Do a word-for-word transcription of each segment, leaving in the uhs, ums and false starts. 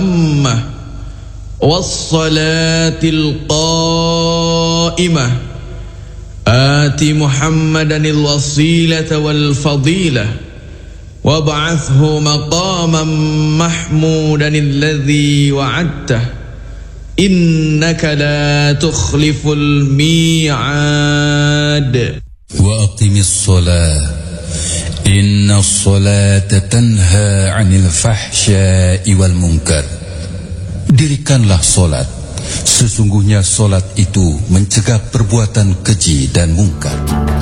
التامة والصلاة القائمة آت محمدا الوسيلة والفضيلة وابعثه مقاما محمودا الذي وعدته إنك لا تخلف الميعاد وأقم الصلاة إن الصلاة تنهى عن الفحشاء والمنكر. Dirikanlah solat, sesungguhnya solat itu mencegah perbuatan keji dan mungkar.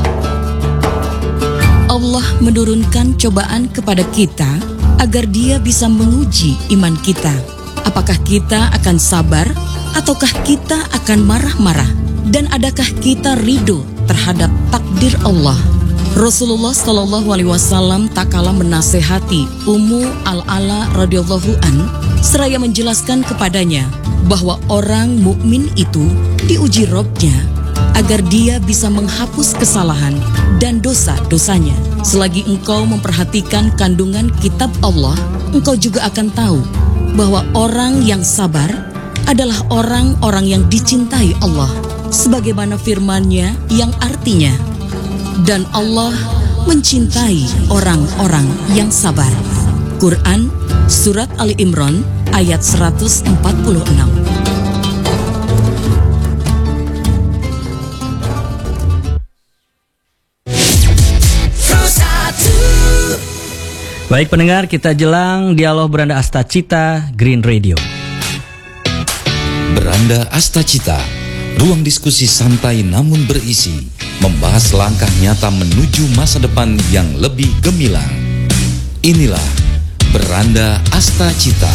Allah menurunkan cobaan kepada kita agar Dia bisa menguji iman kita. Apakah kita akan sabar ataukah kita akan marah-marah? Dan adakah kita ridho terhadap takdir Allah? Rasulullah Shallallahu Alaihi Wasallam tak kalah menasehati Ummu Al-Ala radhiyallahu an seraya menjelaskan kepadanya bahwa orang mukmin itu diuji Robnya agar dia bisa menghapus kesalahan dan dosa-dosanya. Selagi engkau memperhatikan kandungan kitab Allah, engkau juga akan tahu bahwa orang yang sabar adalah orang-orang yang dicintai Allah. Sebagaimana firman-Nya yang artinya, dan Allah mencintai orang-orang yang sabar. Quran Surat Ali Imran ayat seratus empat puluh enam. Baik pendengar, kita jelang dialog Beranda Astacita Green Radio. Beranda Astacita, ruang diskusi santai namun berisi, membahas langkah nyata menuju masa depan yang lebih gemilang. Inilah Beranda Astacita.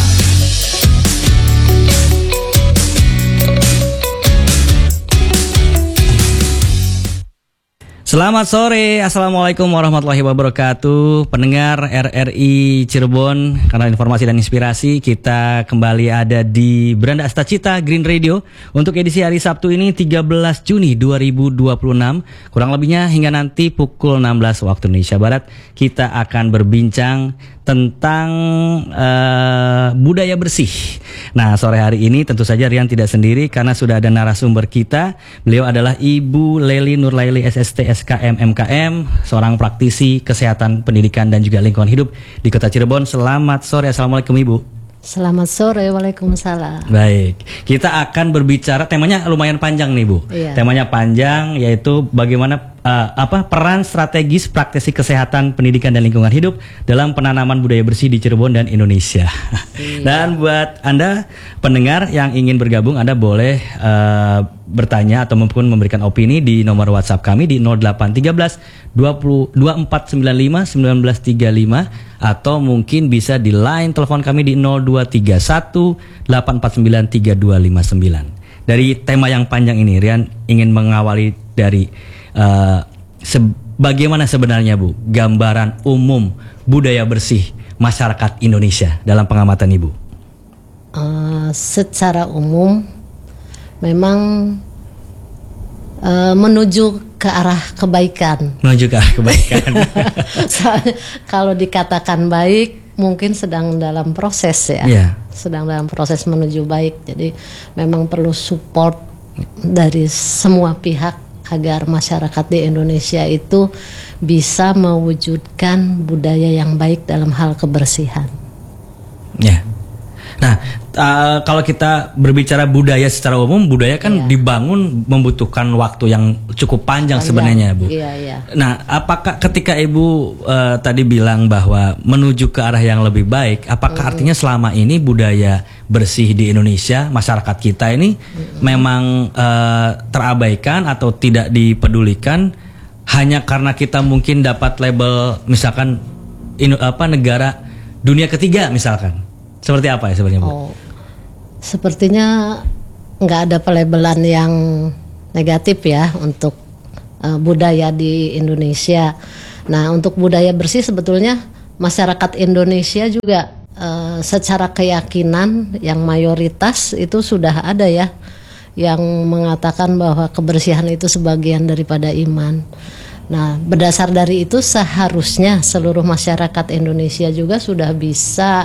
Selamat sore, Assalamualaikum warahmatullahi wabarakatuh. Pendengar R R I Cirebon, kanal informasi dan inspirasi, kita kembali ada di Beranda Astacita Green Radio untuk edisi hari Sabtu ini tiga belas Juni dua ribu dua puluh enam. Kurang lebihnya hingga nanti pukul enam belas waktu Indonesia Barat, kita akan berbincang tentang uh, budaya bersih. Nah, sore hari ini tentu saja Rian tidak sendiri karena sudah ada narasumber kita. Beliau adalah Ibu Lely Nurlaili S S T S K M M K M, seorang praktisi kesehatan, pendidikan dan juga lingkungan hidup di Kota Cirebon. Selamat sore, Assalamualaikum Ibu. Selamat sore, waalaikumsalam. Baik, kita akan berbicara, temanya lumayan panjang nih Bu. Iya. Temanya panjang, yaitu bagaimana uh, apa peran strategis praktisi kesehatan, pendidikan dan lingkungan hidup dalam penanaman budaya bersih di Cirebon dan Indonesia. Iya. Dan buat Anda pendengar yang ingin bergabung, Anda boleh uh, bertanya atau maupun memberikan opini di nomor WhatsApp kami di nol delapan tiga belas dua puluh dua empat sembilan lima sembilan belas tiga lima, atau mungkin bisa di line telepon kami di nol dua tiga satu delapan empat sembilan tiga dua lima sembilan. Dari tema yang panjang ini, Rian ingin mengawali dari uh, se- bagaimana sebenarnya Bu gambaran umum budaya bersih masyarakat Indonesia dalam pengamatan Ibu. Uh, secara umum memang uh, menuju ke arah kebaikan. Menuju ke arah kebaikan. Soalnya kalau dikatakan baik, mungkin sedang dalam proses ya. Yeah. Sedang dalam proses menuju baik. Jadi memang perlu support dari semua pihak agar masyarakat di Indonesia itu bisa mewujudkan budaya yang baik dalam hal kebersihan. Ya. Yeah. Nah, uh, kalau kita berbicara budaya secara umum, budaya kan yeah. dibangun membutuhkan waktu yang cukup panjang, panjang. sebenarnya, Bu. Iya, iya. Nah, apakah ketika Ibu uh, tadi bilang bahwa menuju ke arah yang lebih baik, apakah mm-hmm. artinya selama ini budaya bersih di Indonesia, masyarakat kita ini mm-hmm. memang uh, terabaikan atau tidak dipedulikan hanya karena kita mungkin dapat label misalkan in, apa negara dunia ketiga misalkan? Seperti apa ya sebenarnya Bu? Oh, sepertinya nggak ada pelabelan yang negatif ya untuk uh, budaya di Indonesia. Nah, untuk budaya bersih sebetulnya masyarakat Indonesia juga uh, secara keyakinan yang mayoritas itu sudah ada ya, yang mengatakan bahwa kebersihan itu sebagian daripada iman. Nah, berdasar dari itu seharusnya seluruh masyarakat Indonesia juga sudah bisa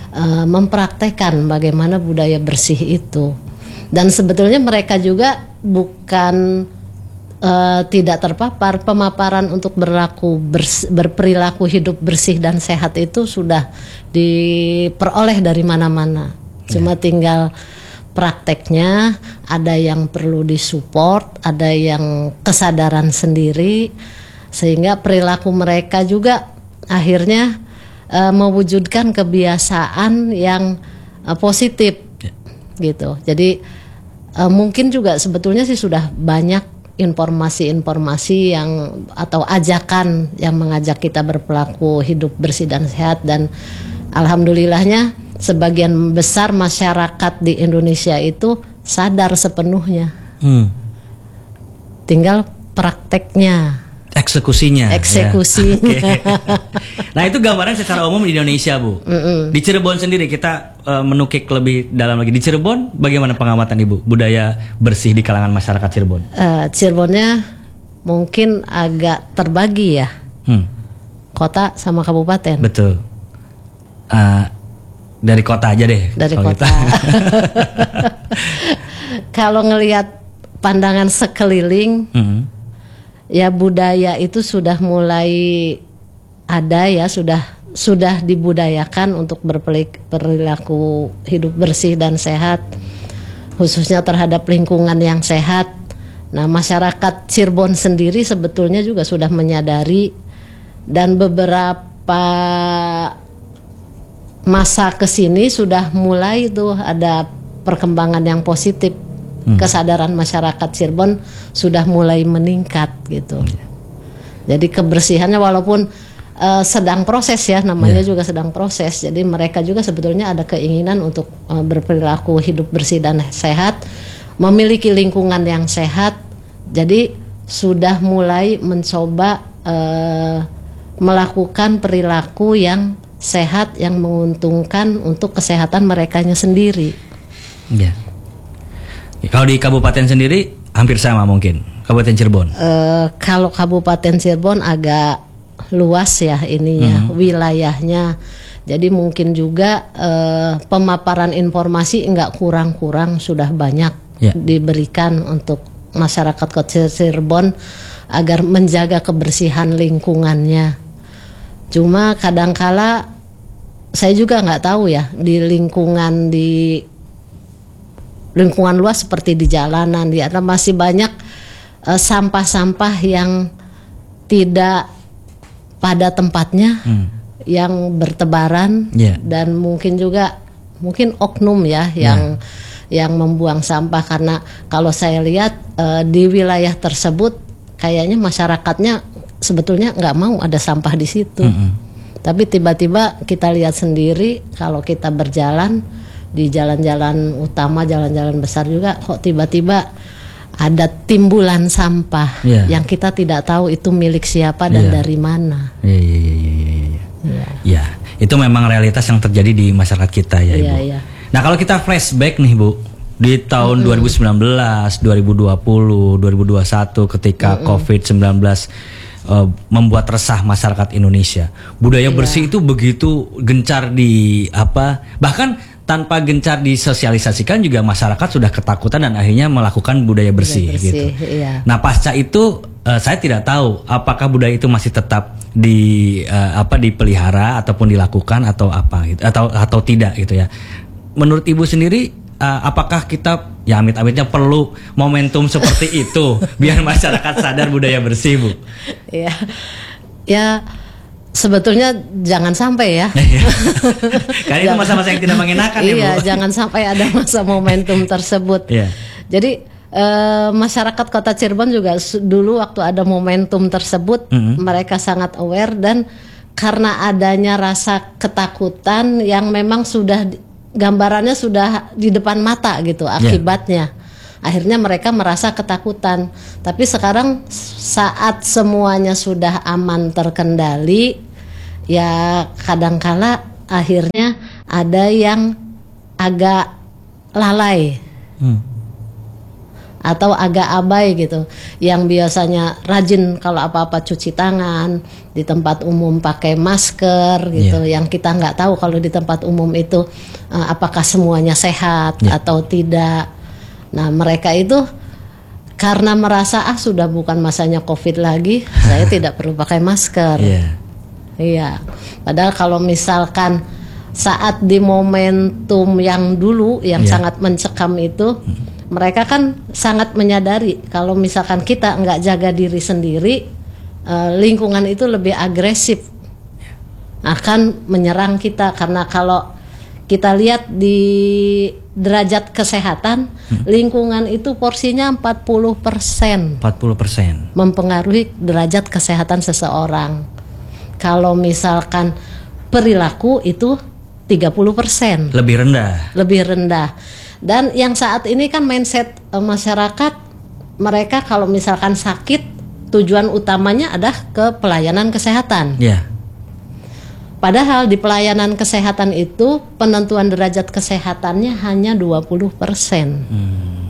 uh, mempraktekkan bagaimana budaya bersih itu. Dan sebetulnya mereka juga bukan uh, tidak terpapar, pemaparan untuk berlaku bers, berperilaku hidup bersih dan sehat itu sudah diperoleh dari mana-mana. Cuma tinggal prakteknya, ada yang perlu disupport, ada yang kesadaran sendiri, sehingga perilaku mereka juga akhirnya uh, mewujudkan kebiasaan yang uh, positif, gitu. Jadi uh, mungkin juga sebetulnya sih sudah banyak informasi-informasi yang atau ajakan yang mengajak kita berperilaku hidup bersih dan sehat, dan alhamdulillahnya sebagian besar masyarakat di Indonesia itu sadar sepenuhnya. Hmm. Tinggal prakteknya, eksekusinya. Eksekusi. Ya. Okay. Nah itu gambaran secara umum di Indonesia, Bu. Mm-mm. Di Cirebon sendiri kita uh, menukik lebih dalam lagi. Di Cirebon bagaimana pengamatan Ibu budaya bersih di kalangan masyarakat Cirebon? Uh, Cirebonnya mungkin agak terbagi ya, hmm. kota sama kabupaten. Betul. Uh, Dari kota aja deh. Dari kota. Kalau ngelihat pandangan sekeliling, mm-hmm. ya budaya itu sudah mulai ada ya, sudah sudah dibudayakan untuk berperilaku hidup bersih dan sehat, khususnya terhadap lingkungan yang sehat. Nah, masyarakat Cirebon sendiri sebetulnya juga sudah menyadari, dan beberapa masa kesini sudah mulai tuh ada perkembangan yang positif, hmm. kesadaran masyarakat Cirebon sudah mulai meningkat gitu. Hmm. Jadi kebersihannya walaupun uh, sedang proses ya, namanya yeah. juga sedang proses. Jadi mereka juga sebetulnya ada keinginan untuk uh, berperilaku hidup bersih dan sehat, memiliki lingkungan yang sehat. Jadi sudah mulai mencoba uh, melakukan perilaku yang sehat, yang menguntungkan untuk kesehatan merekanya sendiri. Ya. Kalau di kabupaten sendiri hampir sama mungkin, Kabupaten Cirebon. Uh, kalau Kabupaten Cirebon agak luas ya ininya, mm-hmm. wilayahnya. Jadi mungkin juga uh, pemaparan informasi enggak kurang-kurang, sudah banyak yeah. diberikan untuk masyarakat Kota Cirebon agar menjaga kebersihan lingkungannya. Cuma kadangkala saya juga nggak tahu ya, di lingkungan di lingkungan luas seperti di jalanan, di ada masih banyak uh, sampah-sampah yang tidak pada tempatnya, hmm. yang bertebaran, yeah. dan mungkin juga mungkin oknum ya yang yeah. yang membuang sampah, karena kalau saya lihat uh, di wilayah tersebut kayaknya masyarakatnya sebetulnya nggak mau ada sampah di situ, mm-hmm. tapi tiba-tiba kita lihat sendiri kalau kita berjalan di jalan-jalan utama, jalan-jalan besar juga, kok tiba-tiba ada timbulan sampah yeah. yang kita tidak tahu itu milik siapa dan yeah. dari mana. Iya iya iya iya. Iya. Ya, itu memang realitas yang terjadi di masyarakat kita ya, Ibu. Yeah, yeah. Nah kalau kita flashback nih, Bu, di tahun mm-hmm. dua ribu sembilan belas, dua ribu dua puluh, dua ribu dua puluh satu ketika mm-hmm. covid sembilan belas Uh, membuat resah masyarakat Indonesia. Budaya iya. bersih itu begitu gencar di apa, bahkan tanpa gencar disosialisasikan juga masyarakat sudah ketakutan dan akhirnya melakukan budaya bersih, budaya bersih gitu. Iya. Nah pasca itu uh, saya tidak tahu apakah budaya itu masih tetap di uh, apa dipelihara ataupun dilakukan atau apa gitu, atau atau tidak gitu ya. Menurut Ibu sendiri, uh, apakah kita ya amit-amitnya perlu momentum seperti itu biar masyarakat sadar budaya bersih, Bu? Ya, ya sebetulnya jangan sampai ya. Karena itu masa-masa yang tidak mengenakan ya, Bu. Iya, jangan sampai ada masa momentum tersebut. Yeah. Jadi eh, masyarakat Kota Cirebon juga dulu waktu ada momentum tersebut, mm-hmm. mereka sangat aware, dan karena adanya rasa ketakutan yang memang sudah gambarannya sudah di depan mata gitu akibatnya. Yeah. Akhirnya mereka merasa ketakutan. Tapi sekarang saat semuanya sudah aman terkendali, ya kadangkala akhirnya ada yang agak lalai. Hmm. atau agak abai gitu, yang biasanya rajin kalau apa-apa cuci tangan, di tempat umum pakai masker gitu, yeah. yang kita nggak tahu kalau di tempat umum itu uh, apakah semuanya sehat yeah. atau tidak. Nah mereka itu karena merasa ah sudah bukan masanya COVID lagi, saya tidak perlu pakai masker. Iya. Yeah. Padahal kalau misalkan saat di momentum yang dulu yang yeah. sangat mencekam itu, mereka kan sangat menyadari kalau misalkan kita nggak jaga diri sendiri, uh, lingkungan itu lebih agresif akan menyerang kita. Karena kalau kita lihat di derajat kesehatan, hmm. lingkungan itu porsinya empat puluh persen empat puluh persen mempengaruhi derajat kesehatan seseorang. Kalau misalkan perilaku itu tiga puluh persen lebih rendah. Lebih rendah. Dan yang saat ini kan mindset e, masyarakat, mereka kalau misalkan sakit tujuan utamanya adalah ke pelayanan kesehatan. Yeah. Padahal di pelayanan kesehatan itu penentuan derajat kesehatannya hanya dua puluh persen. Hmm.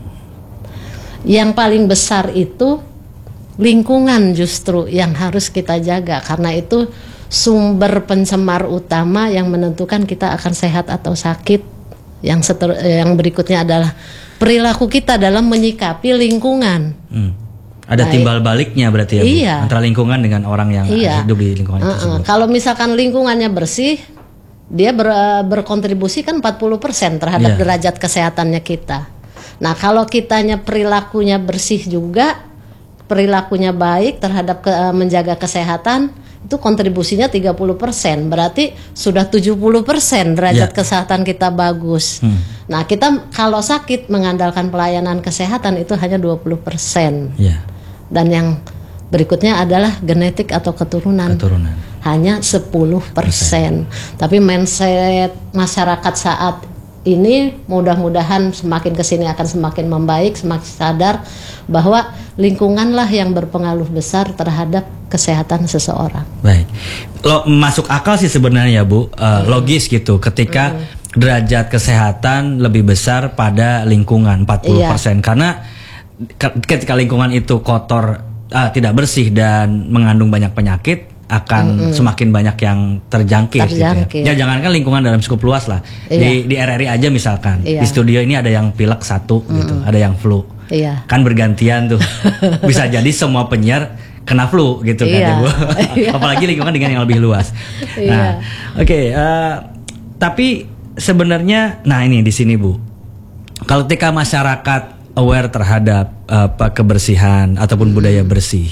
Yang paling besar itu lingkungan justru yang harus kita jaga, karena itu sumber pencemar utama yang menentukan kita akan sehat atau sakit. Yang seter, yang berikutnya adalah perilaku kita dalam menyikapi lingkungan. Hmm. Ada Baik. timbal baliknya berarti ya, iya. Bu? Antara lingkungan dengan orang yang iya. hidup di lingkungan uh-uh. tersebut. Kalau misalkan lingkungannya bersih, dia ber, berkontribusi kan empat puluh persen terhadap yeah. derajat kesehatannya kita. Nah kalau kitanya perilakunya bersih juga, perilakunya baik terhadap ke, menjaga kesehatan, itu kontribusinya tiga puluh persen, berarti sudah tujuh puluh persen derajat yeah. kesehatan kita bagus. Hmm. Nah, kita kalau sakit mengandalkan pelayanan kesehatan itu hanya dua puluh persen. Yeah. Dan yang berikutnya adalah genetik atau keturunan. Keturunan. Hanya sepuluh persen. Tapi mindset masyarakat saat ini mudah-mudahan semakin kesini akan semakin membaik, semakin sadar bahwa lingkunganlah yang berpengaruh besar terhadap kesehatan seseorang. Baik, lo masuk akal sih sebenarnya Bu, uh, hmm. logis gitu. Ketika hmm. derajat kesehatan lebih besar pada lingkungan empat puluh persen, iya. karena ketika lingkungan itu kotor, uh, tidak bersih dan mengandung banyak penyakit, akan mm-hmm. semakin banyak yang terjangkit, terjangkit. Gitu ya. Ya jangankan lingkungan dalam skup luas lah. Iya. Di di R R I aja misalkan. Iya. Di studio ini ada yang pilek satu mm-hmm. gitu, ada yang flu. Iya. Kan bergantian tuh. Bisa jadi semua penyiar kena flu gitu kan ya, Bu. Apalagi lingkungan dengan yang lebih luas. Iya. Nah, oke, okay, uh, tapi sebenarnya nah ini di sini Bu. Kalau ketika masyarakat aware terhadap uh, kebersihan ataupun budaya bersih,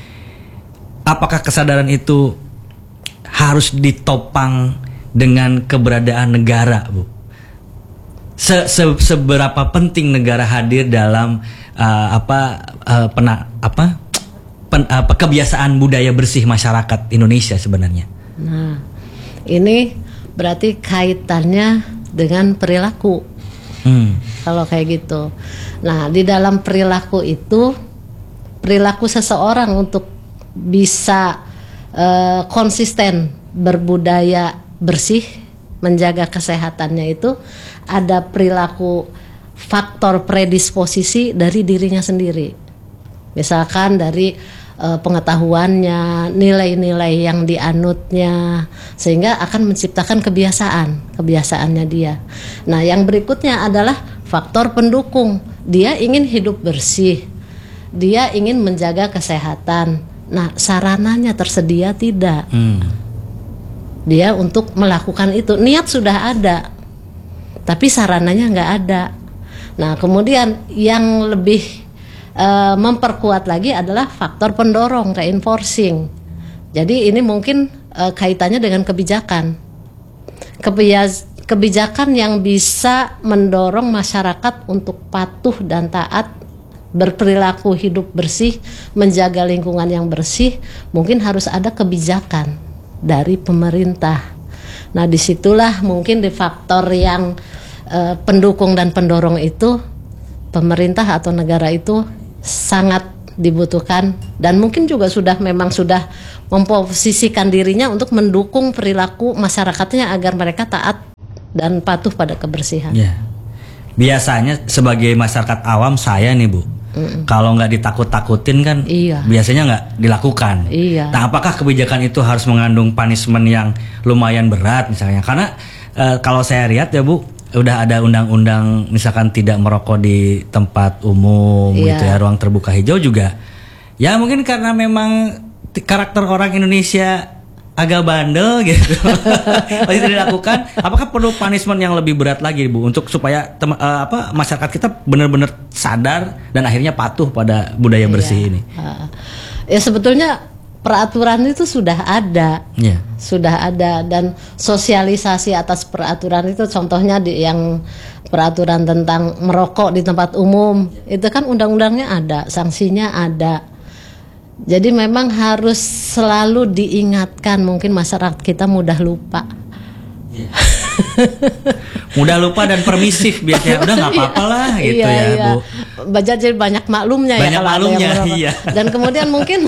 apakah kesadaran itu harus ditopang dengan keberadaan negara, Bu? Se -se Seberapa penting negara hadir dalam uh, apa uh, pena apa pen, apa kebiasaan budaya bersih masyarakat Indonesia sebenarnya? Nah, ini berarti kaitannya dengan perilaku. Hmm. Kalau kayak gitu. Nah, di dalam perilaku itu, perilaku seseorang untuk bisa uh, konsisten berbudaya bersih, menjaga kesehatannya itu ada perilaku faktor predisposisi dari dirinya sendiri. Misalkan dari uh, pengetahuannya, nilai-nilai yang dianutnya, sehingga akan menciptakan kebiasaan, kebiasaannya dia. Nah, yang berikutnya adalah faktor pendukung. Dia ingin hidup bersih, dia ingin menjaga kesehatan. Nah, sarananya tersedia tidak. Hmm. Dia untuk melakukan itu, niat sudah ada, tapi sarananya nggak ada. Nah, kemudian yang lebih uh, memperkuat lagi adalah faktor pendorong, reinforcing. Jadi ini mungkin uh, kaitannya dengan kebijakan. Kebias kebijakan yang bisa mendorong masyarakat untuk patuh dan taat, berperilaku hidup bersih, menjaga lingkungan yang bersih, mungkin harus ada kebijakan dari pemerintah. Nah, disitulah mungkin di faktor yang eh, pendukung dan pendorong itu, pemerintah atau negara itu sangat dibutuhkan, dan mungkin juga sudah memang sudah memposisikan dirinya untuk mendukung perilaku masyarakatnya agar mereka taat dan patuh pada kebersihan. Ya. Biasanya sebagai masyarakat awam saya nih, Bu, Mm-mm. Kalau nggak ditakut-takutin kan, iya. biasanya nggak dilakukan. Iya. Nah, apakah kebijakan itu harus mengandung punishment yang lumayan berat misalnya? Karena uh, kalau saya lihat ya Bu, udah ada undang-undang misalkan tidak merokok di tempat umum, iya. gitu ya, ruang terbuka hijau juga. Ya mungkin karena memang karakter orang Indonesia agak bandel gitu masih tidak dilakukan. Apakah perlu punishment yang lebih berat lagi Bu untuk supaya tem- uh, apa masyarakat kita benar-benar sadar dan akhirnya patuh pada budaya bersih iya. ini? Uh, ya sebetulnya peraturan itu sudah ada, yeah. sudah ada dan sosialisasi atas peraturan itu contohnya di yang peraturan tentang merokok di tempat umum itu kan undang-undangnya ada, sanksinya ada. Jadi memang harus selalu diingatkan, mungkin masyarakat kita mudah lupa. Yeah. Mudah lupa dan permisif biasanya, udah nggak apa-apa lah gitu iya, ya iya. Bu. Baca jadi banyak maklumnya banyak ya kalau maklumnya, ada yang iya. Dan kemudian mungkin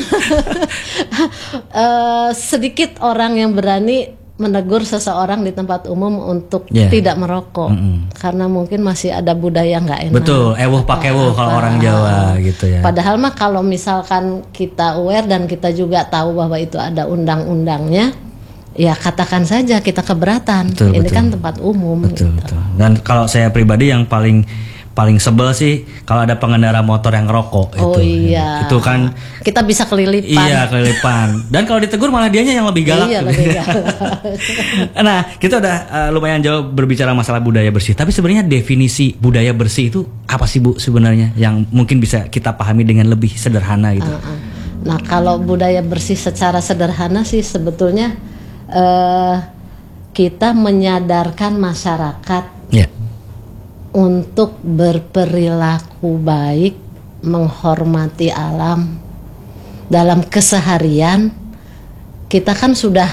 uh, sedikit orang yang berani menegur seseorang di tempat umum untuk yeah. tidak merokok, mm-hmm. karena mungkin masih ada budaya nggak enak. Betul, ewuh pakai ewuh kalau orang Jawa gitu ya. Padahal mah kalau misalkan kita aware dan kita juga tahu bahwa itu ada undang-undangnya, ya katakan saja kita keberatan. Betul, Ini betul. kan tempat umum. Betul, gitu. betul. Dan kalau saya pribadi yang paling paling sebel sih kalau ada pengendara motor yang ngerokok. Oh itu. iya. Itu kan kita bisa kelilipan. Iya, kelilipan. Dan kalau ditegur malah dianya yang lebih galak. Iya, lebih galak. Nah, kita udah uh, lumayan jauh berbicara masalah budaya bersih. Tapi sebenarnya definisi budaya bersih itu apa sih Bu sebenarnya yang mungkin bisa kita pahami dengan lebih sederhana gitu? Uh-uh. Nah, kalau budaya bersih secara sederhana sih sebetulnya uh, kita menyadarkan masyarakat. Yeah. Untuk berperilaku baik, menghormati alam dalam keseharian. Kita kan sudah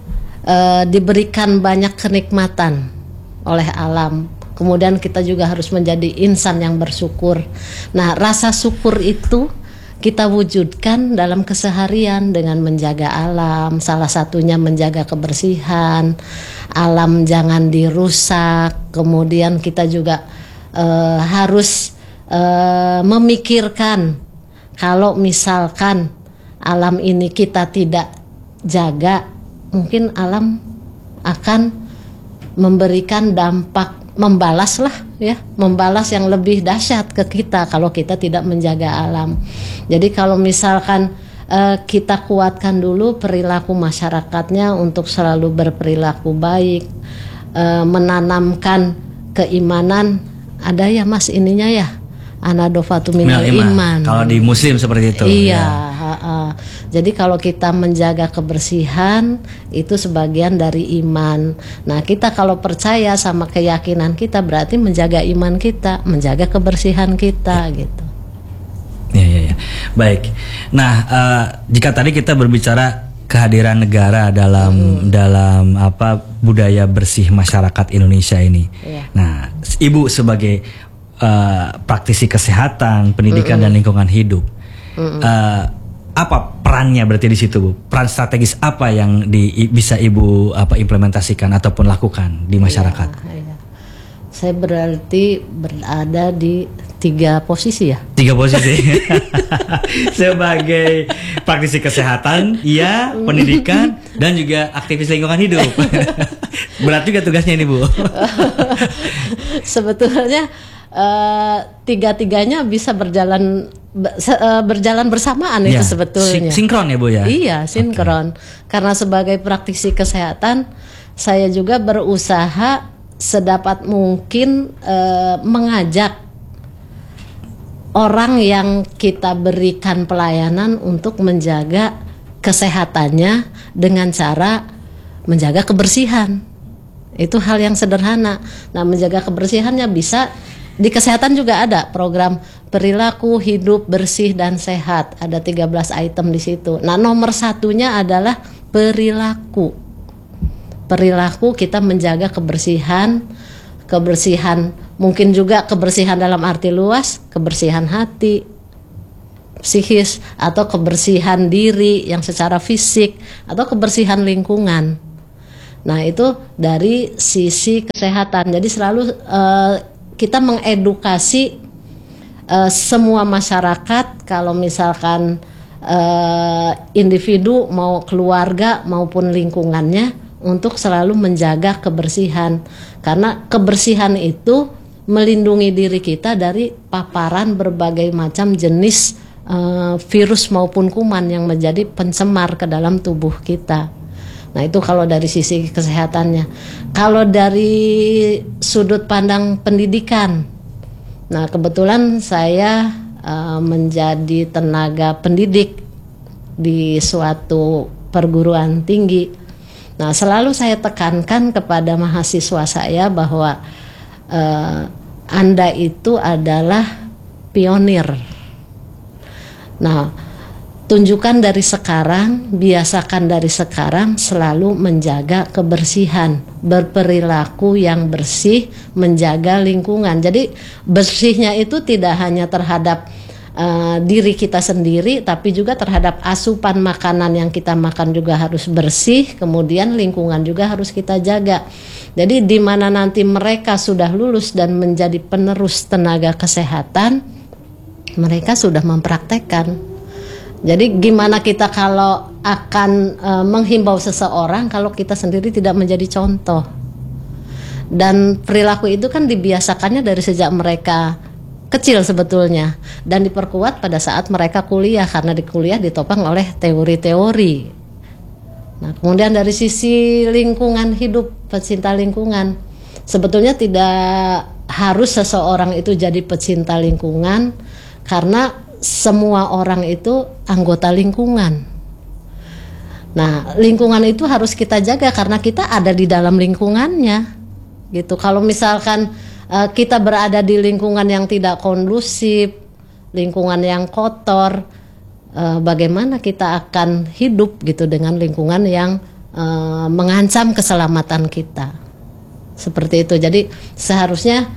e, diberikan banyak kenikmatan oleh alam. Kemudian kita juga harus menjadi insan yang bersyukur. Nah, rasa syukur itu kita wujudkan dalam keseharian dengan menjaga alam. Salah satunya menjaga kebersihan, alam jangan dirusak. Kemudian kita juga uh, harus uh, memikirkan kalau misalkan alam ini kita tidak jaga, mungkin alam akan memberikan dampak, membalas lah ya, membalas yang lebih dahsyat ke kita kalau kita tidak menjaga alam. Jadi kalau misalkan uh, kita kuatkan dulu perilaku masyarakatnya untuk selalu berperilaku baik, uh, menanamkan keimanan. Ada ya Mas ininya ya, anadofatu minal iman. Kalau di Muslim seperti itu. Iya. Ya. Ha, ha. Jadi kalau kita menjaga kebersihan itu sebagian dari iman. Nah kita kalau percaya sama keyakinan kita berarti menjaga iman kita, menjaga kebersihan kita ya. Gitu. Ya, ya, ya. Baik. Nah, uh, jika tadi kita berbicara kehadiran negara dalam hmm. dalam apa budaya bersih masyarakat Indonesia ini. Ya. Nah, Ibu sebagai uh, praktisi kesehatan, pendidikan hmm. dan lingkungan hidup, hmm. uh, apa perannya berarti di situ, Bu? Peran strategis apa yang di, bisa Ibu apa implementasikan ataupun lakukan di masyarakat? Ya, ya. Saya berarti berada di tiga posisi ya. Tiga posisi. Sebagai praktisi kesehatan, iya, pendidikan, dan juga aktivis lingkungan hidup. Berat juga tugasnya ini, Bu. Sebetulnya uh, tiga-tiganya bisa berjalan uh, berjalan bersamaan ya, itu sebetulnya. Sinkron ya, Bu ya? Iya, sinkron. Okay. Karena sebagai praktisi kesehatan, saya juga berusaha sedapat mungkin uh, mengajak orang yang kita berikan pelayanan untuk menjaga kesehatannya dengan cara menjaga kebersihan. Itu hal yang sederhana. Nah, menjaga kebersihannya bisa di kesehatan juga ada program perilaku hidup bersih dan sehat. Ada tiga belas item di situ. Nah, nomor satunya adalah perilaku. Perilaku kita menjaga kebersihan, kebersihan mungkin juga kebersihan dalam arti luas, kebersihan hati, psikis, atau kebersihan diri yang secara fisik, atau kebersihan lingkungan. Nah, itu dari sisi kesehatan. Jadi selalu uh, kita mengedukasi uh, semua masyarakat, kalau misalkan uh, individu mau keluarga maupun lingkungannya, untuk selalu menjaga kebersihan, karena kebersihan itu melindungi diri kita dari paparan berbagai macam jenis uh, virus maupun kuman yang menjadi pencemar ke dalam tubuh kita. Nah, itu kalau dari sisi kesehatannya. Kalau dari sudut pandang pendidikan, nah kebetulan saya uh, menjadi tenaga pendidik di suatu perguruan tinggi. Nah, selalu saya tekankan kepada mahasiswa saya bahwa uh, Anda itu adalah pionir. Nah, tunjukkan dari sekarang, biasakan dari sekarang selalu menjaga kebersihan, berperilaku yang bersih, menjaga lingkungan. Jadi bersihnya itu tidak hanya terhadap Uh, diri kita sendiri, tapi juga terhadap asupan makanan yang kita makan juga harus bersih, kemudian lingkungan juga harus kita jaga. Jadi di mana nanti mereka sudah lulus dan menjadi penerus tenaga kesehatan, mereka sudah mempraktekkan. Jadi gimana kita kalau akan uh, menghimbau seseorang kalau kita sendiri tidak menjadi contoh. Dan perilaku itu kan dibiasakannya dari sejak mereka kecil sebetulnya, dan diperkuat pada saat mereka kuliah, karena di kuliah ditopang oleh teori-teori. Nah, kemudian dari sisi lingkungan hidup, pecinta lingkungan, sebetulnya tidak harus seseorang itu jadi pecinta lingkungan, karena semua orang itu anggota lingkungan. Nah, lingkungan itu harus kita jaga karena kita ada di dalam lingkungannya, gitu. Kalau misalkan kita berada di lingkungan yang tidak kondusif, lingkungan yang kotor, bagaimana kita akan hidup gitu dengan lingkungan yang mengancam keselamatan kita. Seperti itu. Jadi seharusnya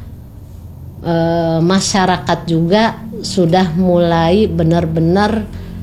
masyarakat juga sudah mulai benar-benar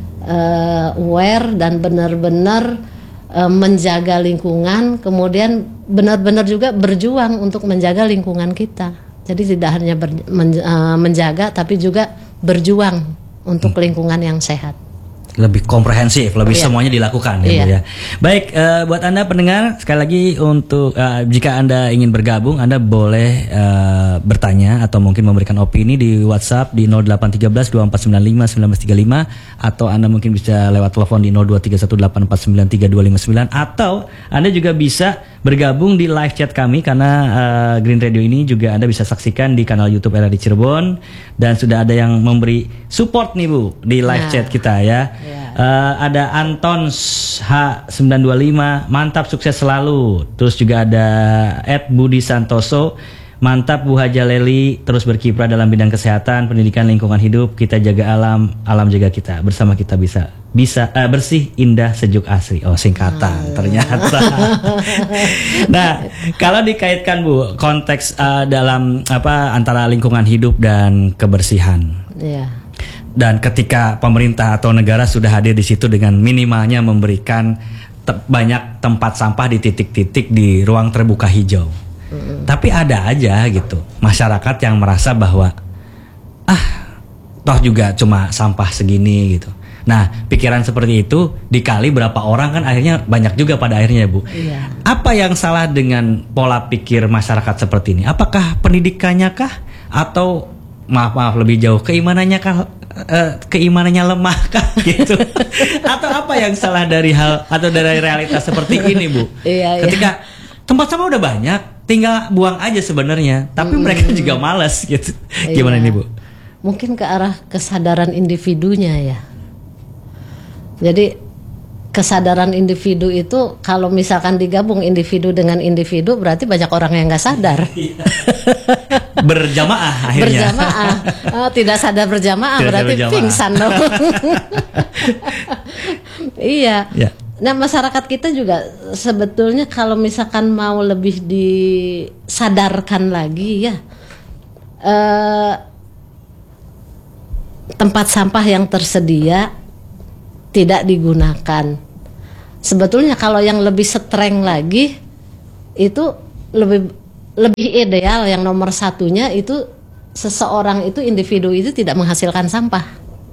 aware dan benar-benar menjaga lingkungan, kemudian benar-benar juga berjuang untuk menjaga lingkungan kita. Jadi tidak hanya ber, men, uh, menjaga, tapi juga berjuang untuk lingkungan yang sehat. Lebih komprehensif, lebih iya. semuanya dilakukan ya, iya. Bu ya. Baik, uh, buat Anda pendengar, sekali lagi untuk uh, jika Anda ingin bergabung, Anda boleh uh, bertanya atau mungkin memberikan opini di WhatsApp di nol delapan satu tiga dua empat sembilan lima sembilan tiga lima, atau Anda mungkin bisa lewat telepon di nol dua tiga satu delapan empat sembilan tiga dua lima sembilan, atau Anda juga bisa bergabung di live chat kami, karena uh, Green Radio ini juga Anda bisa saksikan di kanal YouTube R R I Cirebon, dan sudah ada yang memberi support nih Bu di live nah. chat kita ya. Yeah. Uh, ada Anton H sembilan dua lima, mantap, sukses selalu. Terus juga ada Ed Budi Santoso, mantap Bu Haja Leli, terus berkiprah dalam bidang kesehatan, pendidikan, lingkungan hidup, kita jaga alam, alam jaga kita, bersama kita bisa bisa uh, bersih, indah, sejuk, asri. Oh, singkatan oh, ternyata. Nah, kalau dikaitkan Bu konteks uh, dalam apa antara lingkungan hidup dan kebersihan. Iya. Yeah. Dan ketika pemerintah atau negara sudah hadir di situ dengan minimalnya memberikan te- banyak tempat sampah di titik-titik di ruang terbuka hijau. Mm-hmm. Tapi ada aja gitu masyarakat yang merasa bahwa ah toh juga cuma sampah segini gitu. Nah, pikiran seperti itu dikali berapa orang kan akhirnya banyak juga pada akhirnya, Bu. Iya. Apa yang salah dengan pola pikir masyarakat seperti ini? Apakah pendidikannya kah, atau maaf maaf lebih jauh keimanannya kah? Uh, keimanannya lemah kah gitu? Atau apa yang salah dari hal atau dari realitas seperti ini, Bu? Iya, ketika iya. tempat sampah udah banyak, tinggal buang aja sebenarnya, tapi mm-hmm. mereka juga malas gitu. Gimana iya. ini, Bu? Mungkin ke arah kesadaran individunya ya. Jadi kesadaran individu itu kalau misalkan digabung individu dengan individu, berarti banyak orang yang nggak sadar. Berjamaah akhirnya. Berjamaah, oh, tidak sadar berjamaah tidak berarti berjamaah. Pingsan dong. Iya. Ya. Nah, masyarakat kita juga sebetulnya kalau misalkan mau lebih disadarkan lagi ya, eh, tempat sampah yang tersedia tidak digunakan. Sebetulnya kalau yang lebih streng lagi itu lebih lebih ideal, yang nomor satunya itu seseorang itu, individu itu tidak menghasilkan sampah.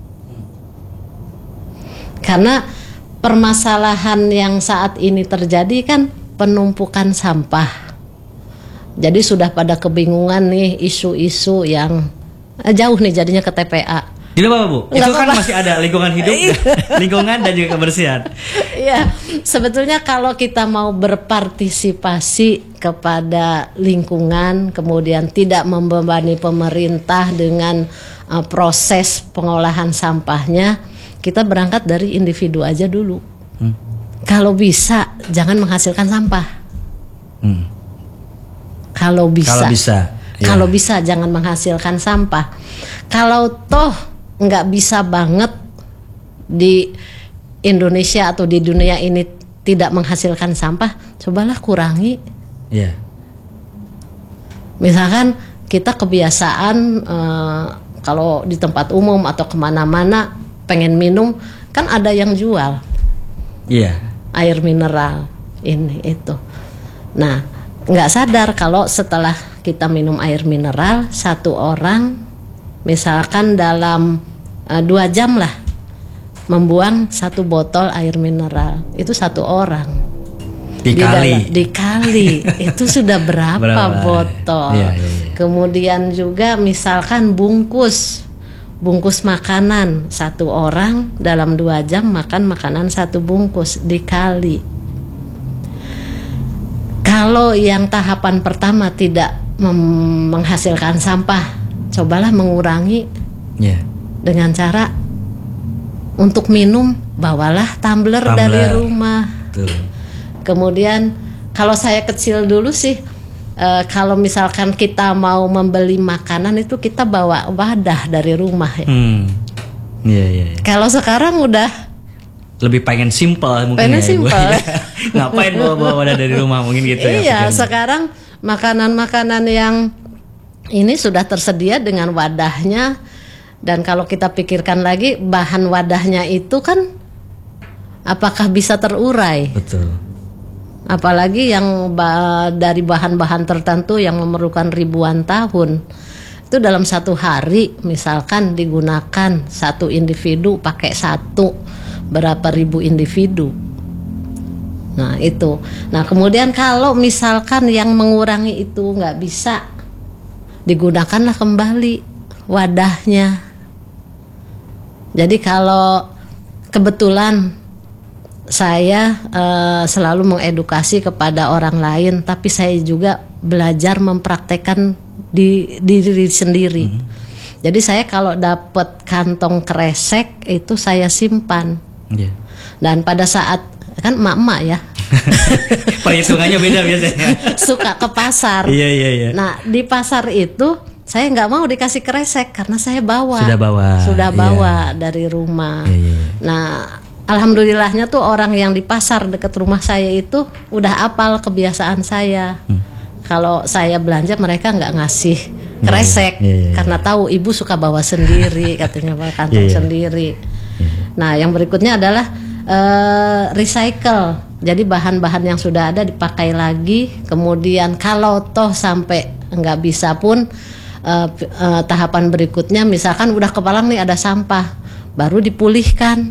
Karena permasalahan yang saat ini terjadi kan penumpukan sampah. Jadi sudah pada kebingungan nih isu-isu yang eh, jauh nih jadinya ke T P A. Tidak apa-apa Bu, Nggak itu kan apa-apa. masih ada lingkungan hidup, lingkungan dan juga kebersihan. Iya, sebetulnya kalau kita mau berpartisipasi kepada lingkungan, kemudian tidak membebani pemerintah dengan uh, proses pengolahan sampahnya, kita berangkat dari individu aja dulu. Hmm. Kalau bisa, jangan menghasilkan sampah. Hmm. Kalau bisa, Kalau bisa, ya. kalau bisa jangan menghasilkan sampah. Kalau toh nggak bisa banget di Indonesia atau di dunia ini tidak menghasilkan sampah, cobalah kurangi. Yeah. Misalkan kita kebiasaan eh, kalau di tempat umum atau kemana-mana pengen minum, kan ada yang jual Iya. air mineral ini itu. Nah, nggak sadar kalau setelah kita minum air mineral, satu orang misalkan dalam uh, dua jam lah membuang satu botol air mineral, itu satu orang Dikali. di dalam, dikali itu sudah berapa, Berapa? botol. Iya, iya, iya. Kemudian juga misalkan bungkus bungkus makanan, satu orang dalam dua jam makan makanan satu bungkus, dikali. Kalau yang tahapan pertama tidak mem- menghasilkan sampah, cobalah mengurangi Yeah. dengan cara untuk minum bawalah tumbler, Tumbler. dari rumah. Betul. Kemudian kalau saya kecil dulu sih, eh, kalau misalkan kita mau membeli makanan itu kita bawa wadah dari rumah ya. Hmm. Iya, iya, iya. Kalau sekarang udah Lebih pengen simple mungkin Pengen ya, Ibu. simple. Ngapain bawa-bawa wadah dari rumah mungkin gitu ya. iya, maksudnya. sekarang makanan-makanan yang ini sudah tersedia dengan wadahnya, dan kalau kita pikirkan lagi bahan wadahnya itu kan apakah bisa terurai? Betul. Apalagi yang ba- dari bahan-bahan tertentu yang memerlukan ribuan tahun. Itu dalam satu hari misalkan digunakan satu individu pakai satu, berapa ribu individu. Nah itu. Nah kemudian kalau misalkan yang mengurangi itu nggak bisa, digunakanlah kembali wadahnya. Jadi kalau kebetulan saya eh, selalu mengedukasi kepada orang lain, tapi saya juga belajar mempraktekkan di, di diri sendiri. Hmm. Jadi saya kalau dapat kantong kresek itu saya simpan. Yeah. Dan pada saat kan emak-emak ya Perhitungannya beda biasanya. suka ke pasar. Iya, iya, iya. Nah di pasar itu saya nggak mau dikasih kresek karena saya bawa. Sudah bawa. Sudah Iya. bawa dari rumah. Iya, iya. Nah alhamdulillahnya tuh orang yang di pasar dekat rumah saya itu udah apal kebiasaan saya. Hmm. Kalau saya belanja mereka nggak ngasih kresek. Iya, iya, iya. Karena tahu ibu suka bawa sendiri, katanya bawa kantong Iya, iya. sendiri. Nah yang berikutnya adalah uh, recycle. Jadi bahan-bahan yang sudah ada dipakai lagi. Kemudian kalau toh sampai nggak bisa pun uh, uh, tahapan berikutnya misalkan udah kepalang nih ada sampah, baru dipulihkan.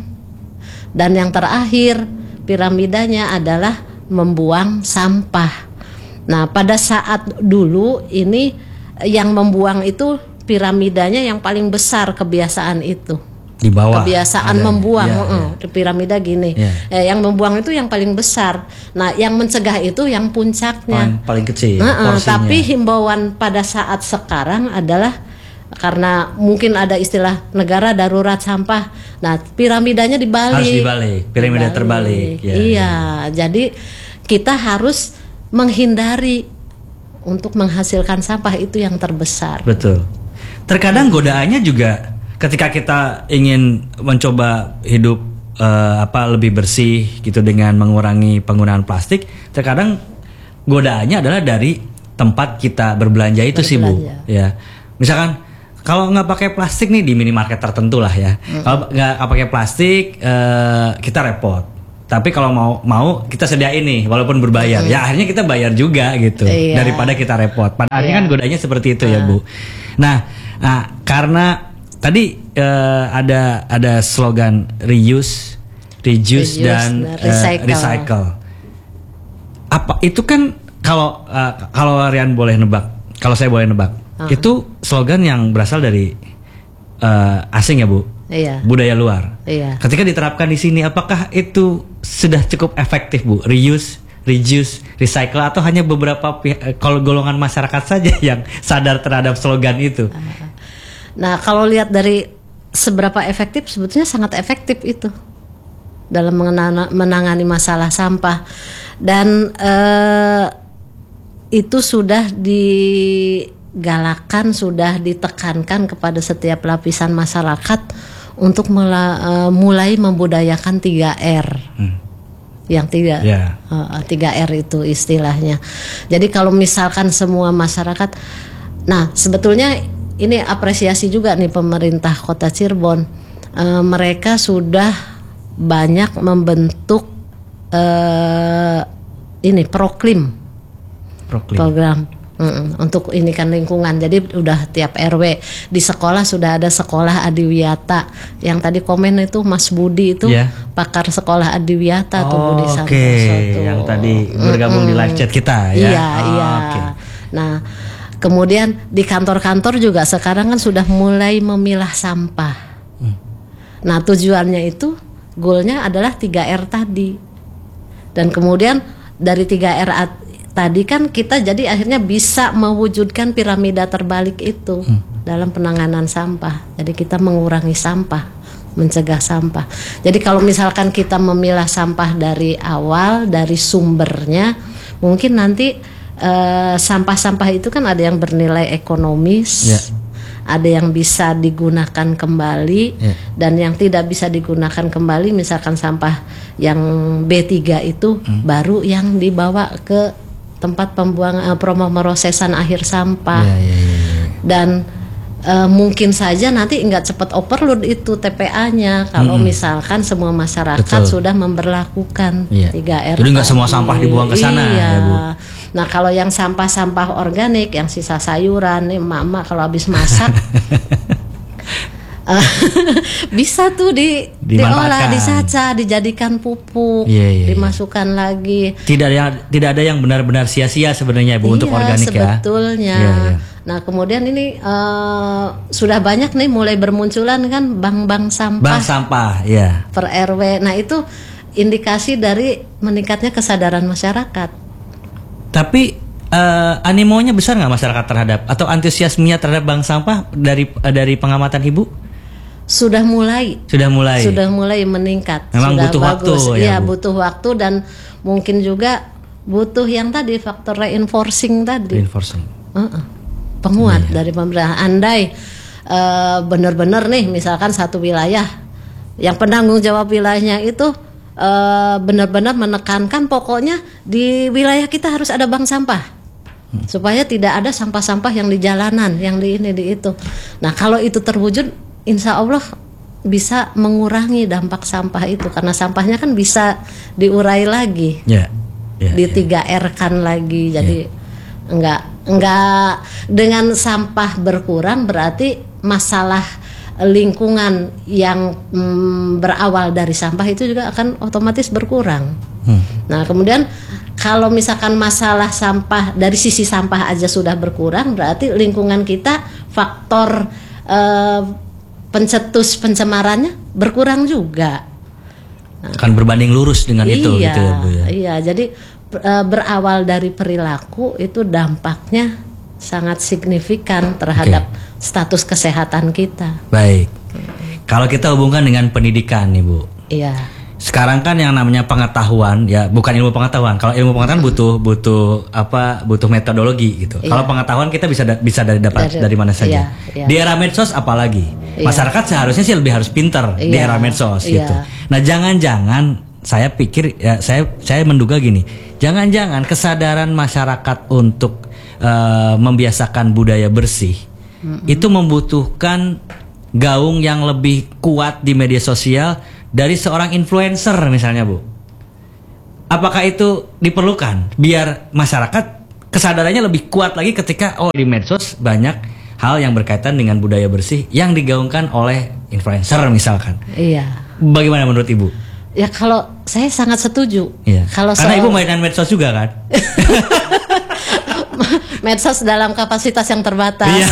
Dan yang terakhir piramidanya adalah membuang sampah. Nah pada saat dulu ini yang membuang itu piramidanya yang paling besar kebiasaan itu. Di bawah. Kebiasaan ada. membuang, Iya, uh, iya. di piramida gini. Iya. Eh, yang membuang itu yang paling besar. Nah, yang mencegah itu yang puncaknya. Paling, paling kecil. Nah, porsinya. tapi himbauan pada saat sekarang adalah karena mungkin ada istilah negara darurat sampah. Nah, piramidanya dibalik. Harus dibalik, piramida terbalik. Ya, iya, jadi kita harus menghindari untuk menghasilkan sampah itu yang terbesar. Betul. Terkadang godaannya juga ketika kita ingin mencoba hidup uh, apa lebih bersih gitu dengan mengurangi penggunaan plastik, terkadang godaannya adalah dari tempat kita berbelanja itu sih Bu. Berbelanja. Ya, misalkan kalau nggak pakai plastik nih di minimarket tertentu lah ya. Hmm. Kalau nggak pakai plastik uh, kita repot. Tapi kalau mau mau kita sediain nih walaupun berbayar. Hmm. Ya akhirnya kita bayar juga gitu Iya. daripada kita repot. Pada akhirnya Iya. kan godaannya seperti itu ya Bu. Nah Nah, karena tadi uh, ada ada slogan reuse, reduce, Reduce dan dan uh, recycle. recycle. Apa itu kan kalau uh, kalau Rian boleh nebak, kalau saya boleh nebak, uh. itu slogan yang berasal dari uh, asing ya Bu? Iya. Budaya luar. Iya. Ketika diterapkan di sini, apakah itu sudah cukup efektif Bu? Reuse, reduce, recycle, atau hanya beberapa pihak, kalau golongan masyarakat saja yang sadar terhadap slogan itu? Nah, kalau lihat dari seberapa efektif, sebetulnya sangat efektif itu dalam mengenana- menangani masalah sampah, dan eh, itu sudah digalakan, sudah ditekankan kepada setiap lapisan masyarakat untuk mula, uh, mulai membudayakan tiga R. Hmm. Yang tiga, yeah. uh, tiga R itu istilahnya. Jadi kalau misalkan semua masyarakat, nah sebetulnya ini apresiasi juga nih pemerintah Kota Cirebon. Uh, mereka sudah banyak membentuk uh, ini proklim, proklim. program. Mm-mm, untuk ini kan lingkungan, jadi udah tiap R W di sekolah sudah ada sekolah adiwiyata. Yang tadi komen itu Mas Budi itu yeah. pakar sekolah adiwiyata oh, tuh Budi Santoso. Oke, okay. Yang tadi bergabung Mm-mm. di live chat kita ya. Iya, oh, iya. Okay. Nah, kemudian di kantor-kantor juga sekarang kan sudah mulai memilah sampah. Hmm. Nah, tujuannya itu goalnya adalah tiga R tadi. Dan kemudian dari tiga R tadi kan kita jadi akhirnya bisa mewujudkan piramida terbalik itu hmm. dalam penanganan sampah. Jadi kita mengurangi sampah, mencegah sampah. Jadi kalau misalkan kita memilah sampah dari awal, dari sumbernya, mungkin nanti eh, sampah-sampah itu kan ada yang bernilai ekonomis, yeah. ada yang bisa digunakan kembali, yeah. dan yang tidak bisa digunakan kembali, misalkan sampah yang B tiga itu hmm. baru yang dibawa ke tempat pembuangan, pemrosesan akhir sampah. Ya, ya, ya, ya. Dan uh, mungkin saja nanti nggak cepat overload itu T P A-nya kalau mm-hmm. misalkan semua masyarakat Betul. sudah memberlakukan ya. tiga R. Jadi nggak semua sampah dibuang ke sana iya. ya Bu. Nah kalau yang sampah-sampah organik, yang sisa sayuran nih emak-emak kalau habis masak bisa tuh di diolah, disaca, dijadikan pupuk, yeah, yeah, dimasukkan yeah. lagi. Tidak ada tidak ada yang benar-benar sia-sia sebenarnya Bu, iya, untuk organik sebetulnya. ya. Sebetulnya. Yeah, yeah. Nah kemudian ini uh, sudah banyak nih mulai bermunculan kan bank-bank sampah. Bank sampah, ya. Yeah. Per R W. Nah itu indikasi dari meningkatnya kesadaran masyarakat. Tapi uh, animonya besar nggak masyarakat terhadap atau antusiasmenya terhadap bank sampah dari uh, dari pengamatan Ibu? Sudah mulai, sudah mulai, sudah mulai meningkat. Memang sudah butuh bagus. waktu, ya, ya Bu? butuh waktu dan mungkin juga butuh yang tadi faktor reinforcing tadi. Reinforcing. Uh-uh. Penguat yeah. dari pemerintah. Andai uh, benar-benar nih, misalkan satu wilayah yang penanggung jawab wilayahnya itu uh, benar-benar menekankan pokoknya di wilayah kita harus ada bank sampah. Hmm. Supaya tidak ada sampah-sampah yang di jalanan, yang di ini di itu. Nah kalau itu terwujud, insya Allah bisa mengurangi dampak sampah itu karena sampahnya kan bisa diurai lagi, yeah, yeah, di tiga R kan lagi. Jadi yeah. enggak enggak dengan sampah berkurang berarti masalah lingkungan yang mm, berawal dari sampah itu juga akan otomatis berkurang. Hmm. Nah kemudian kalau misalkan masalah sampah dari sisi sampah aja sudah berkurang, berarti lingkungan kita faktor uh, pencetus pencemarannya berkurang juga. Nah, akan berbanding lurus dengan iya, itu gitu ya Bu ya. Iya, jadi e, berawal dari perilaku itu dampaknya sangat signifikan terhadap okay. status kesehatan kita. Baik. Hmm. Kalau kita hubungkan dengan pendidikan nih Bu. Iya. Sekarang kan yang namanya pengetahuan ya bukan ilmu pengetahuan. Kalau ilmu pengetahuan butuh butuh apa? Butuh metodologi gitu. Iya. Kalau pengetahuan kita bisa da- bisa dari dapat dari, dari mana saja. Iya, iya. Di era medsos apalagi. Iya. Masyarakat seharusnya sih lebih harus pintar iya. di era medsos iya. gitu. Nah, jangan-jangan saya pikir ya saya saya menduga gini. Jangan-jangan kesadaran masyarakat untuk uh, membiasakan budaya bersih mm-hmm. itu membutuhkan gaung yang lebih kuat di media sosial dari seorang influencer misalnya Bu. Apakah itu diperlukan biar masyarakat kesadarannya lebih kuat lagi ketika oh di medsos banyak hal yang berkaitan dengan budaya bersih yang digaungkan oleh influencer misalkan. Iya. Bagaimana menurut Ibu? Ya kalau saya sangat setuju. Iya. Kalau Karena soal- Ibu mainan medsos juga kan? medsos dalam kapasitas yang terbatas. Iya.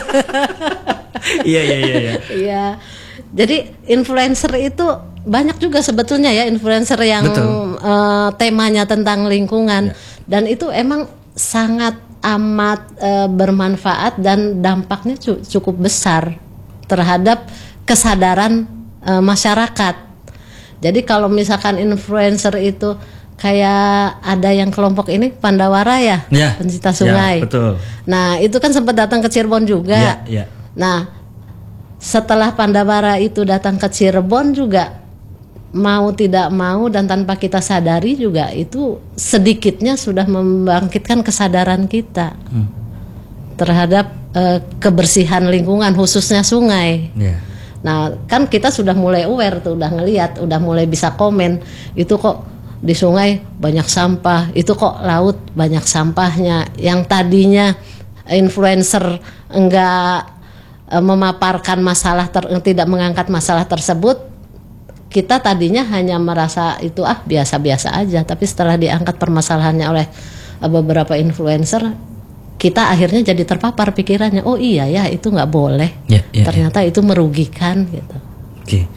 Iya iya iya. iya. Iya. Jadi influencer itu banyak juga sebetulnya ya influencer yang uh, temanya tentang lingkungan ya. Dan itu emang sangat amat uh, bermanfaat dan dampaknya cu- cukup besar terhadap kesadaran uh, masyarakat. Jadi kalau misalkan influencer itu kayak ada yang kelompok ini Pandawara ya, ya pencinta sungai. Ya, betul. Nah itu kan sempat datang ke Cirebon juga. Ya, ya. Nah setelah Pandawara itu datang ke Cirebon juga mau tidak mau dan tanpa kita sadari juga itu sedikitnya sudah membangkitkan kesadaran kita hmm. terhadap uh, kebersihan lingkungan khususnya sungai. Yeah. Nah kan kita sudah mulai aware tuh, udah ngelihat, udah mulai bisa komen itu kok di sungai banyak sampah, itu kok laut banyak sampahnya. Yang tadinya influencer enggak memaparkan masalah ter, tidak mengangkat masalah tersebut, kita tadinya hanya merasa itu ah biasa-biasa aja, tapi setelah diangkat permasalahannya oleh beberapa influencer, kita akhirnya jadi terpapar pikirannya, oh iya ya itu nggak boleh, ya, ya, ternyata ya. Itu merugikan gitu. Oke.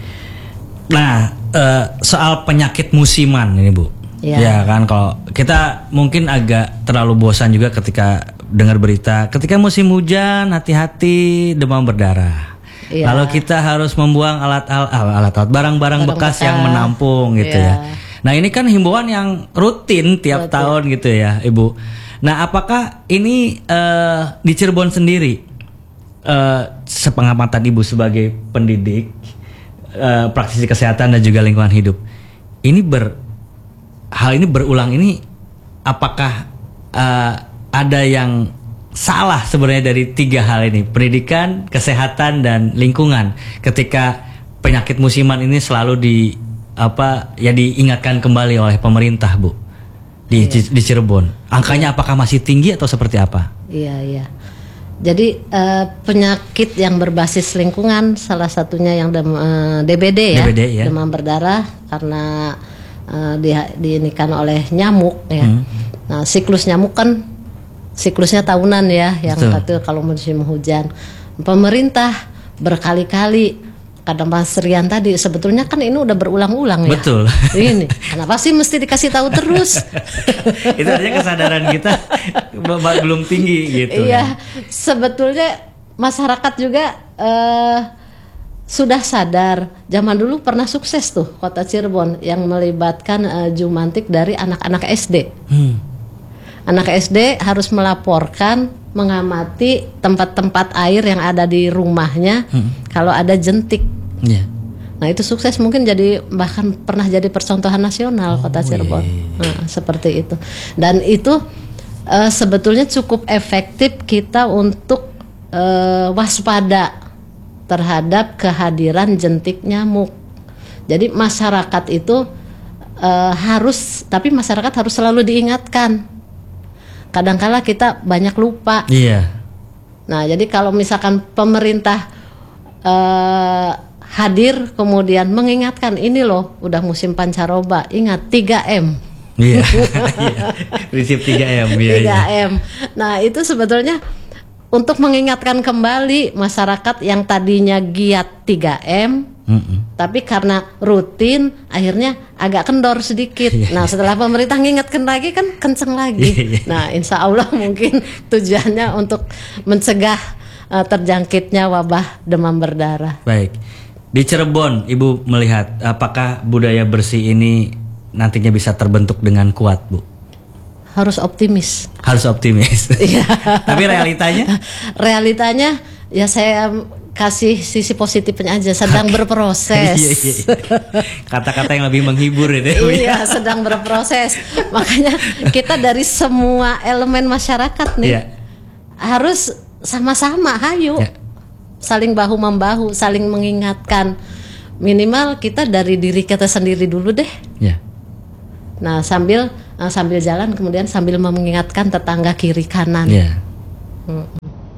Nah uh, soal penyakit musiman ini Bu, ya, ya kan kalau kita mungkin agak terlalu bosan juga ketika dengar berita ketika musim hujan hati-hati demam berdarah. Iya. Lalu kita harus membuang alat-alat alat-alat barang-barang bekas, bekas yang menampung gitu iya. ya. Nah, ini kan himbauan yang rutin tiap rutin. tahun gitu ya, Ibu. Nah, apakah ini uh, di Cirebon sendiri uh, sepengamatan Ibu sebagai pendidik uh, praktisi kesehatan dan juga lingkungan hidup. Ini ber hal ini berulang ini apakah uh, ada yang salah sebenarnya dari tiga hal ini, pendidikan, kesehatan dan lingkungan, ketika penyakit musiman ini selalu di apa ya diingatkan kembali oleh pemerintah Bu di, iya. di Cirebon. Angkanya iya. apakah masih tinggi atau seperti apa? Iya iya. Jadi uh, penyakit yang berbasis lingkungan salah satunya yang dem, uh, D B D ya, D B D, ya, demam berdarah karena uh, di, diinikan oleh nyamuk ya. Hmm. Nah siklus nyamuk kan siklusnya tahunan ya, yang kata kalau musim hujan. Pemerintah berkali-kali, kadang Mas Rian tadi sebetulnya kan ini udah berulang-ulang ya. Betul. Ini kenapa sih mesti dikasih tahu terus? Itu artinya kesadaran kita belum tinggi gitu. Iya, sebetulnya masyarakat juga uh, sudah sadar. Zaman dulu pernah sukses tuh Kota Cirebon yang melibatkan uh, jumantik dari anak-anak S D. Hmm. Anak S D harus melaporkan, mengamati tempat-tempat air yang ada di rumahnya hmm. kalau ada jentik. Yeah. Nah itu sukses, mungkin jadi bahkan pernah jadi percontohan nasional oh, Kota Cirebon. Nah, seperti itu. Dan itu uh, sebetulnya cukup efektif kita untuk uh, waspada terhadap kehadiran jentik nyamuk. Jadi masyarakat itu uh, harus, tapi masyarakat harus selalu diingatkan. Kadangkala kita banyak lupa. Iya. Nah, jadi kalau misalkan pemerintah uh, hadir kemudian mengingatkan ini loh, udah musim pancaroba, ingat tiga M. Iya. Prinsip tiga M. Iya, tiga M. Nah, itu sebetulnya untuk mengingatkan kembali masyarakat yang tadinya giat tiga M, mm-mm. tapi karena rutin akhirnya agak kendor sedikit. Nah setelah pemerintah ngingetkan lagi kan kenceng lagi. Nah insya Allah mungkin tujuannya untuk mencegah uh, terjangkitnya wabah demam berdarah. Baik, di Cirebon Ibu melihat apakah budaya bersih ini nantinya bisa terbentuk dengan kuat Bu? Harus optimis. Harus optimis. Iya. Tapi realitanya? Realitanya ya saya kasih sisi positifnya aja, sedang berproses. Iya, iya. Kata-kata yang lebih menghibur itu. Iya, sedang berproses. Makanya kita dari semua elemen masyarakat nih iya. harus sama-sama, hayu, iya. saling bahu membahu, saling mengingatkan. Minimal kita dari diri kita sendiri dulu deh. Iya. Nah sambil uh, sambil jalan kemudian sambil mengingatkan tetangga kiri kanan. Yeah. Hmm.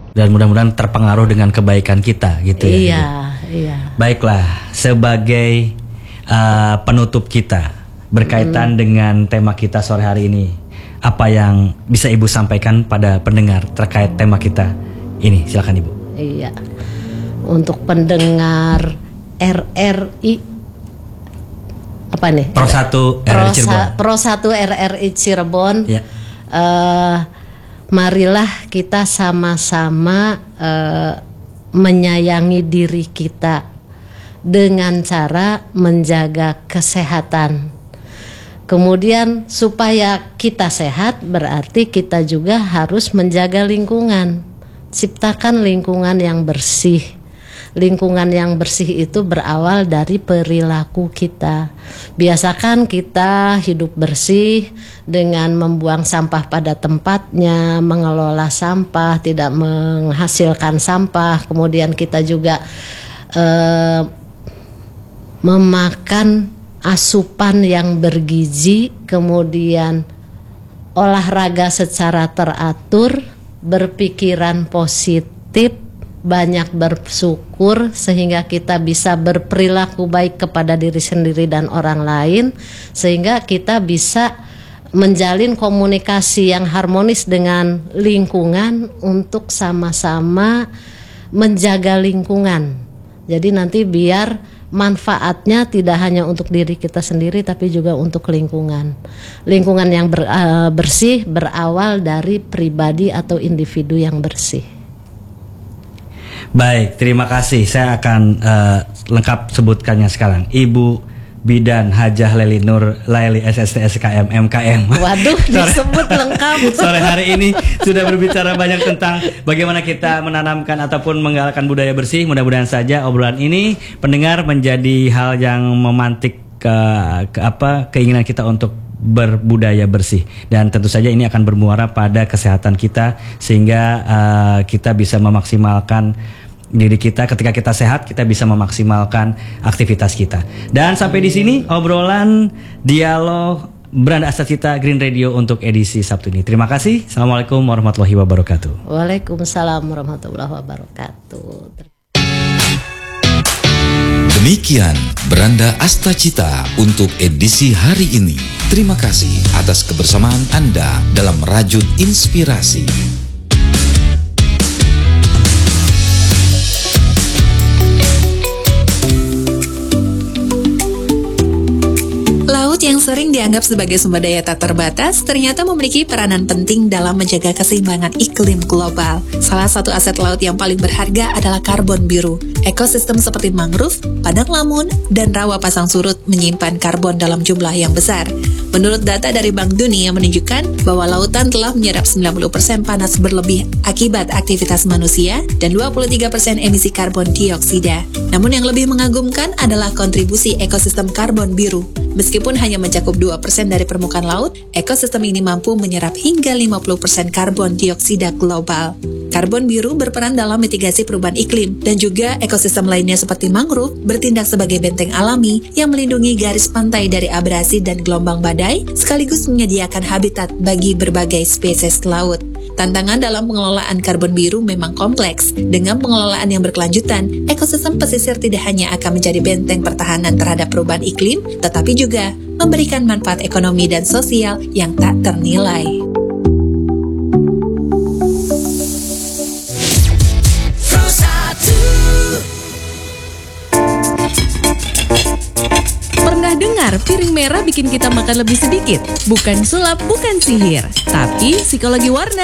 dan mudah-mudahan terpengaruh dengan kebaikan kita gitu ya. Iya, iya. Baiklah, sebagai uh, penutup kita berkaitan hmm. dengan tema kita sore hari ini, apa yang bisa Ibu sampaikan pada pendengar terkait tema kita ini? Silakan Ibu. Iya. Untuk pendengar R R I apa nih? Pro satu R R I Cirebon. Pro satu R R I Cirebon. Ya. Uh, marilah kita sama-sama uh, menyayangi diri kita dengan cara menjaga kesehatan. Kemudian supaya kita sehat berarti kita juga harus menjaga lingkungan. Ciptakan lingkungan yang bersih. Lingkungan yang bersih itu berawal dari perilaku kita. Biasakan kita hidup bersih dengan membuang sampah pada tempatnya, mengelola sampah, tidak menghasilkan sampah. Kemudian kita juga eh, memakan asupan yang bergizi, kemudian olahraga secara teratur, berpikiran positif, banyak bersyukur sehingga kita bisa berperilaku baik kepada diri sendiri dan orang lain, sehingga kita bisa menjalin komunikasi yang harmonis dengan lingkungan untuk sama-sama menjaga lingkungan. Jadi nanti biar manfaatnya tidak hanya untuk diri kita sendiri tapi juga untuk lingkungan. Lingkungan yang ber, uh, bersih berawal dari pribadi atau individu yang bersih. Baik, terima kasih. Saya akan uh, lengkap sebutkannya sekarang. Ibu Bidan Hajah Leli Nur Laili S S T S K M M K M. Waduh, disebut lengkap. Sore hari ini sudah berbicara banyak tentang bagaimana kita menanamkan ataupun menggalakkan budaya bersih. Mudah-mudahan saja obrolan ini pendengar menjadi hal yang memantik ke, ke apa keinginan kita untuk berbudaya bersih, dan tentu saja ini akan bermuara pada kesehatan kita sehingga uh, kita bisa memaksimalkan diri kita. Ketika kita sehat, kita bisa memaksimalkan aktivitas kita. Dan sampai di sini obrolan dialog Beranda Astacita Green Radio untuk edisi Sabtu ini. Terima kasih. Assalamualaikum warahmatullahi wabarakatuh. Waalaikumsalam warahmatullahi wabarakatuh. Demikian Beranda Astacita untuk edisi hari ini. Terima kasih atas kebersamaan Anda dalam Rajut Inspirasi. Laut yang sering dianggap sebagai sumber daya tak terbatas ternyata memiliki peranan penting dalam menjaga keseimbangan iklim global. Salah satu aset laut yang paling berharga adalah karbon biru. Ekosistem seperti mangrove, padang lamun, dan rawa pasang surut menyimpan karbon dalam jumlah yang besar. Menurut data dari Bank Dunia menunjukkan bahwa lautan telah menyerap sembilan puluh persen panas berlebih akibat aktivitas manusia dan dua puluh tiga persen emisi karbon dioksida. Namun yang lebih mengagumkan adalah kontribusi ekosistem karbon biru. Meskipun hanya mencakup dua persen dari permukaan laut, ekosistem ini mampu menyerap hingga lima puluh persen karbon dioksida global. Karbon biru berperan dalam mitigasi perubahan iklim, dan juga ekosistem lainnya seperti mangrove bertindak sebagai benteng alami yang melindungi garis pantai dari abrasi dan gelombang badai, sekaligus menyediakan habitat bagi berbagai spesies laut. Tantangan dalam pengelolaan karbon biru memang kompleks. Dengan pengelolaan yang berkelanjutan, ekosistem pesisir tidak hanya akan menjadi benteng pertahanan terhadap perubahan iklim, tetapi juga memberikan manfaat ekonomi dan sosial yang tak ternilai. Pernah dengar piring merah bikin kita makan lebih sedikit? Bukan sulap, bukan sihir, tapi psikologi warna.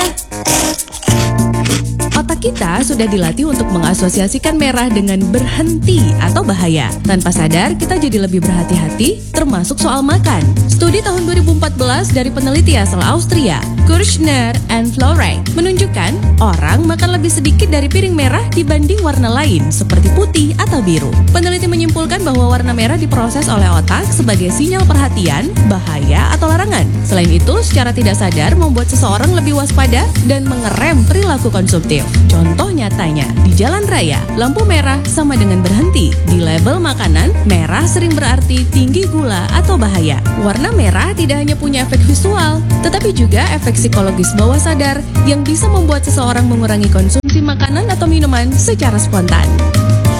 Otak kita sudah dilatih untuk mengasosiasikan merah dengan berhenti atau bahaya. Tanpa sadar, kita jadi lebih berhati-hati, termasuk soal makan. Studi tahun dua ribu empat belas dari peneliti asal Austria, Kirchner and Florey, menunjukkan orang makan lebih sedikit dari piring merah dibanding warna lain, seperti putih atau biru. Peneliti menyimpulkan bahwa warna merah diproses oleh otak sebagai sinyal perhatian, bahaya, atau larangan. Selain itu, secara tidak sadar membuat seseorang lebih waspada dan mengerem perilaku konsumtif. Contoh nyatanya, di jalan raya, lampu merah sama dengan berhenti. Di label makanan, merah sering berarti tinggi gula atau bahaya. Warna merah tidak hanya punya efek visual, tetapi juga efek psikologis bawah sadar yang bisa membuat seseorang mengurangi konsumsi makanan atau minuman secara spontan.